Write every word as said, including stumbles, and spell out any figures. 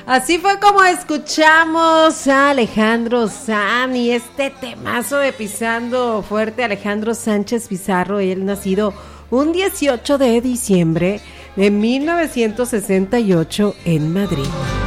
Así fue como escuchamos a Alejandro Sanz y este temazo de Pisando Fuerte. Alejandro Sánchez Pizarro, él nacido un dieciocho de diciembre de mil novecientos sesenta y ocho en Madrid.